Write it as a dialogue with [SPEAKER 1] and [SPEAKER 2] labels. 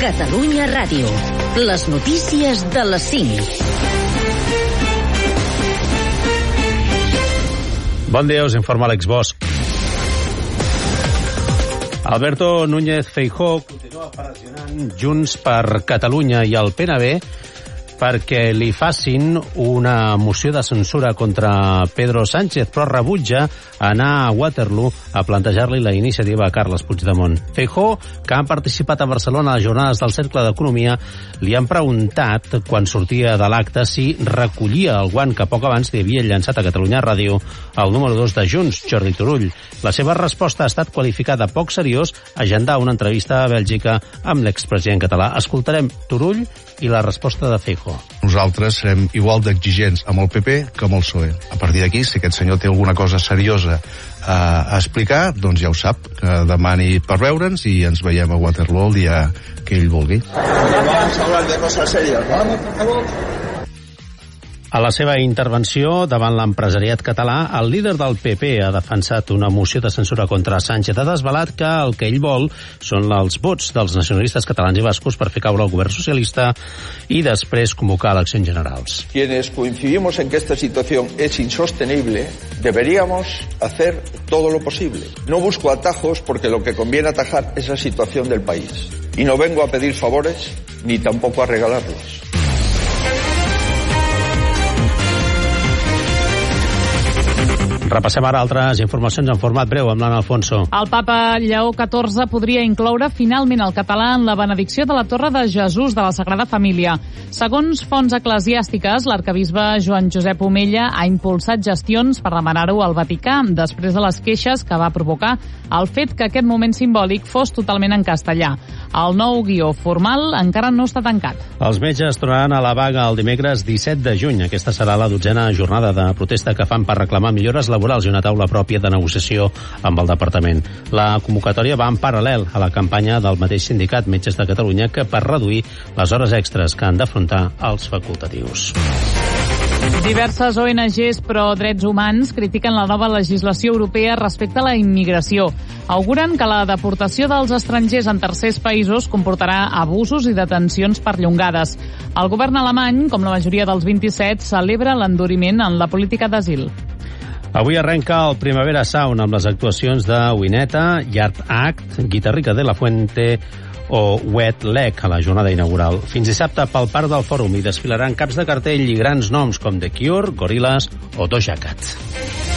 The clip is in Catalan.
[SPEAKER 1] Catalunya Ràdio. Les notícies de les 5.
[SPEAKER 2] Bon dia, us informa Àlex Bosch. Alberto Núñez Feijóo continua pressionant Junts per Catalunya i el PNB perquè li facin una moció de censura contra Pedro Sánchez, però rebutja anar a Waterloo a plantejar-li la iniciativa a Carles Puigdemont. Feijóo, que han participat a Barcelona a les jornades del Cercle d'Economia, li han preguntat, quan sortia de l'acte, si recollia el guant que poc abans li havia llançat a Catalunya Ràdio el número 2 de Junts, Jordi Turull. La seva resposta ha estat qualificada poc seriós, agendar una entrevista a Bèlgica amb l'expresident català. Escoltarem Turull i la resposta de Feijóo.
[SPEAKER 3] Nosaltres serem igual d'exigents amb el PP que amb el PSOE. A partir d'aquí, si aquest senyor té alguna cosa seriosa a explicar, doncs ja ho sap, que demani per veure'ns i ens veiem a Waterloo el dia que ell vulgui.
[SPEAKER 4] Vamos a hablar de cosas serias, ¿no? Por favor.
[SPEAKER 2] A la seva intervenció davant l'empresariat català, el líder del PP ha defensat una moció de censura contra Sánchez. Ha desvelat que el que ell vol són els vots dels nacionalistes catalans i bascos per fer caure el govern socialista i després convocar eleccions generals.
[SPEAKER 4] Quienes coincidimos en que esta situación es insostenible, deberíamos hacer todo lo posible. No busco atajos porque lo que conviene atajar es la situación del país. Y no vengo a pedir favores ni tampoco a regalarlos.
[SPEAKER 2] Repassem ara altres informacions en format breu amb l'Anna Alfonso.
[SPEAKER 5] El papa Lleó XIV podria incloure finalment el català en la benedicció de la Torre de Jesús de la Sagrada Família. Segons fonts eclesiàstiques, l'arquebisbe Joan Josep Omella ha impulsat gestions per demanar-ho al Vaticà, després de les queixes que va provocar el fet que aquest moment simbòlic fos totalment en castellà. El nou guió formal encara no està tancat.
[SPEAKER 2] Els metges tornaran a la vaga el dimecres 17 de juny. Aquesta serà la 12a jornada de protesta que fan per reclamar millores laborals i una taula pròpia de negociació amb el departament. La convocatòria va en paral·lel a la campanya del mateix sindicat Metges de Catalunya que per reduir les hores extres que han d'afrontar els facultatius.
[SPEAKER 5] Diverses ONGs pro drets humans critiquen la nova legislació europea respecte a la immigració. Auguren que la deportació dels estrangers en tercers països comportarà abusos i detencions perllongades. El govern alemany, com la majoria dels 27, celebra l'enduriment en la política d'asil.
[SPEAKER 2] Avui arrenca el Primavera Sound amb les actuacions de Wineta, Yard Act, Guitarrica de la Fuente o Wet Leg a la jornada inaugural. Fins dissabte pel Parc del Fòrum hi desfilaran caps de cartell i grans noms com The Cure, Gorillaz o Doja Cat.